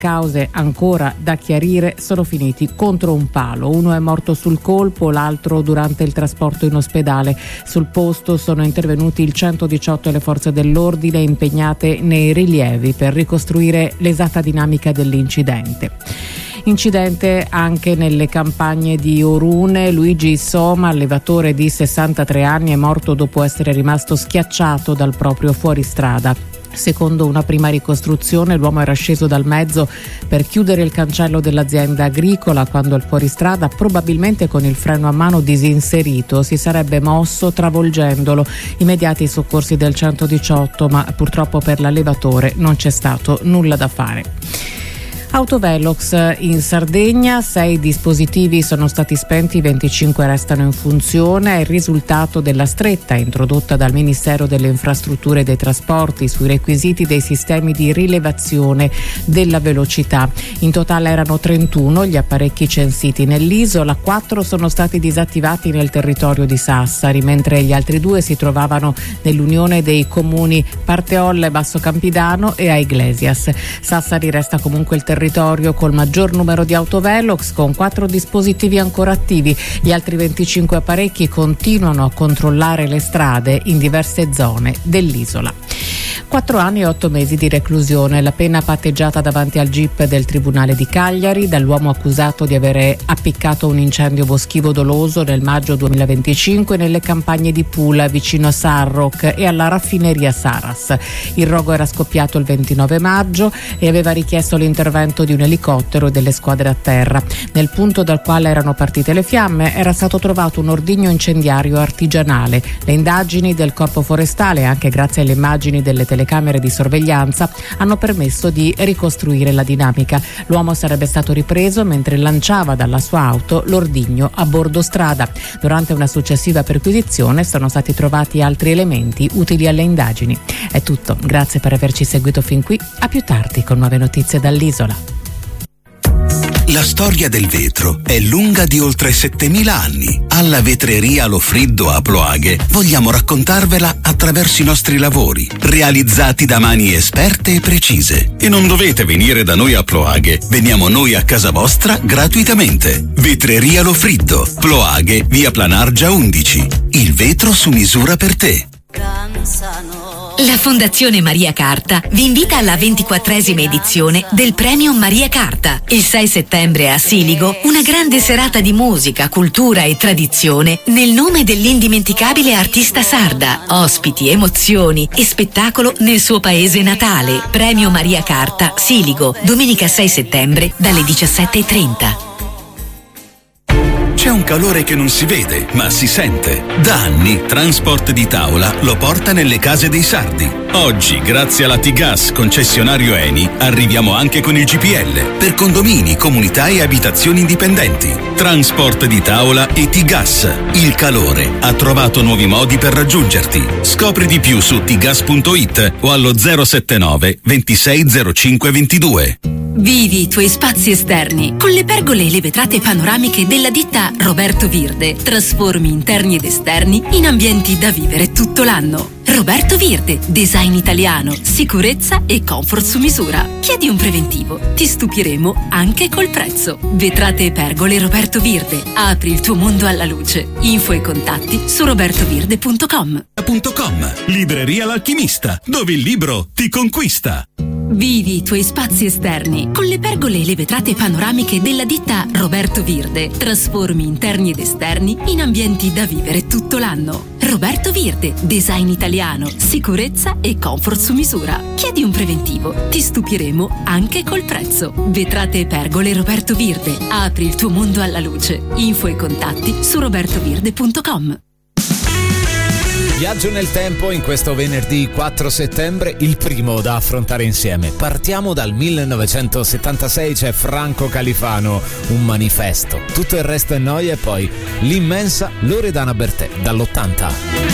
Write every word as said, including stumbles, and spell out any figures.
cause ancora da chiarire, sono finiti contro un palo. Uno è morto sul colpo, l'altro durante il trasporto in ospedale. Sul posto sono intervenuti il centodiciotto e le forze dell'ordine impegnate nei rilievi per ricostruire l'esatta dinamica dell'incidente. Incidente anche nelle campagne di Orune. Luigi Soma, allevatore di sessantatré anni, è morto dopo essere rimasto schiacciato dal proprio fuoristrada. Secondo una prima ricostruzione, l'uomo era sceso dal mezzo per chiudere il cancello dell'azienda agricola quando il fuoristrada, probabilmente con il freno a mano disinserito, si sarebbe mosso travolgendolo. Immediati soccorsi del centodiciotto, ma purtroppo per l'allevatore non c'è stato nulla da fare. Autovelox in Sardegna, sei dispositivi sono stati spenti, venticinque restano in funzione. È il risultato della stretta introdotta dal Ministero delle Infrastrutture e dei Trasporti sui requisiti dei sistemi di rilevazione della velocità. In totale erano trentuno gli apparecchi censiti nell'isola, quattro sono stati disattivati nel territorio di Sassari, mentre gli altri due si trovavano nell'unione dei comuni Parteolle, Basso Campidano e Aiglesias. Sassari resta comunque il territorio territorio col maggior numero di autovelox, con quattro dispositivi ancora attivi. Gli altri venticinque apparecchi continuano a controllare le strade in diverse zone dell'isola. Quattro anni e otto mesi di reclusione, la pena patteggiata davanti al G I P del Tribunale di Cagliari dall'uomo accusato di avere appiccato un incendio boschivo doloso nel maggio duemilaventicinque nelle campagne di Pula, vicino a Sarroch e alla raffineria Saras. Il rogo era scoppiato il ventinove maggio e aveva richiesto l'intervento di un elicottero e delle squadre a terra. Nel punto dal quale erano partite le fiamme era stato trovato un ordigno incendiario artigianale. Le indagini del Corpo Forestale, anche grazie alle immagini delle telecamere di sorveglianza, hanno permesso di ricostruire la dinamica. L'uomo sarebbe stato ripreso mentre lanciava dalla sua auto l'ordigno a bordo strada. Durante una successiva perquisizione sono stati trovati altri elementi utili alle indagini. È tutto, grazie per averci seguito fin qui. A più tardi con nuove notizie dall'isola. La storia del vetro è lunga di oltre settemila anni. Alla vetreria Lofriddo a Ploaghe vogliamo raccontarvela attraverso i nostri lavori, realizzati da mani esperte e precise. E non dovete venire da noi a Ploaghe, veniamo noi a casa vostra gratuitamente. Vetreria Lofriddo, Ploaghe, via Planargia undici. Il vetro su misura per te. La Fondazione Maria Carta vi invita alla ventiquattresima edizione del Premio Maria Carta. Il sei settembre a Siligo, una grande serata di musica, cultura e tradizione nel nome dell'indimenticabile artista sarda. Ospiti, emozioni e spettacolo nel suo paese natale. Premio Maria Carta, Siligo, domenica sei settembre dalle diciassette e trenta. C'è un calore che non si vede, ma si sente. Da anni Transport di Tavola lo porta nelle case dei sardi. Oggi, grazie alla T-Gas, concessionario Eni, arriviamo anche con il G P L per condomini, comunità e abitazioni indipendenti. Transport di Tavola e T-Gas. Il calore ha trovato nuovi modi per raggiungerti. Scopri di più su t gas punto it o allo zero settantanove ventisei zero cinque ventidue. Vivi i tuoi spazi esterni con le pergole e le vetrate panoramiche della ditta Roberto Virde. Trasformi interni ed esterni in ambienti da vivere tutto l'anno. Roberto Virde, design italiano, sicurezza e comfort su misura. Chiedi un preventivo, ti stupiremo anche col prezzo. Vetrate e pergole Roberto Virde. Apri il tuo mondo alla luce. Info e contatti su robertovirde punto com. Libreria L'Alchimista, dove il libro ti conquista. Vivi i tuoi spazi esterni con le pergole e le vetrate panoramiche della ditta Roberto Virde. Trasformi interni ed esterni in ambienti da vivere tutto l'anno. Roberto Virde, design italiano, sicurezza e comfort su misura. Chiedi un preventivo, ti stupiremo anche col prezzo. Vetrate e pergole Roberto Virde. Apri il tuo mondo alla luce. Info e contatti su robertovirde punto com. Viaggio nel tempo in questo venerdì quattro settembre, il primo da affrontare insieme. Partiamo dal millenovecentosettantasei, c'è Franco Califano, Un manifesto. Tutto il resto è noia e poi l'immensa Loredana Bertè dall'ottanta.